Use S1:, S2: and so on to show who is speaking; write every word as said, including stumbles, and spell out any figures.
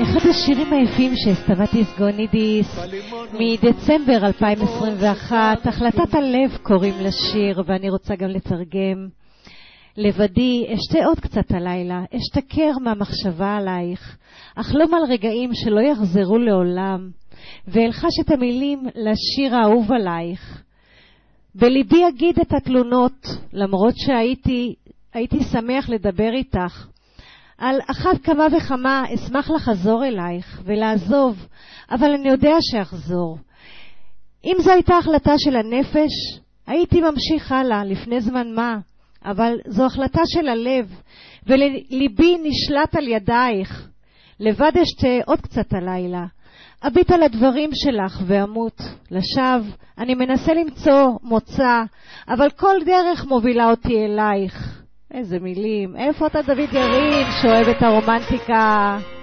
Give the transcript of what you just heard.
S1: אחד השירים היפים שהסתמטיס גונידיס מדצמבר אלפיים עשרים ואחת, החלטת הלב קוראים לשיר, ואני רוצה גם לתרגם. לבדי אשתה עוד קצת הלילה, אשתכר מהמחשבה עלייך, אחלום על רגעים שלא יחזרו לעולם, ואלחש את המילים לשיר האהוב עלייך. בליבי אגיד את התלונות, למרות שהייתי הייתי שמח לדבר איתך. על אחת כמה וכמה אשמח לחזור אלייך ולעזוב, אבל אני יודע שאחזור. אם זו הייתה החלטה של הנפש, הייתי ממשיך הלאה לפני זמן מה, אבל זו החלטה של הלב, וליבי נשלט על ידייך. לבד אשתה עוד קצת הלילה, אביט על הדברים שלך ואמות. לשווא אני מנסה למצוא מוצא, אבל כל דרך מובילה אותי אלייך. איזה מילים. איפה אתה דוד ירין שאוהב את הרומנטיקה?